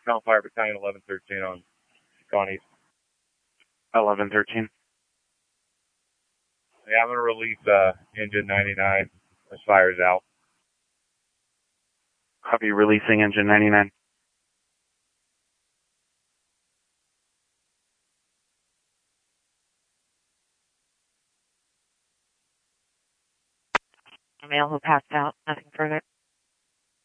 Cal Fire Battalion 1113 on Gone East. 1113. Yeah, I'm going to release engine 99. This fire's out. Copy, releasing engine 99. Male who passed out, nothing further.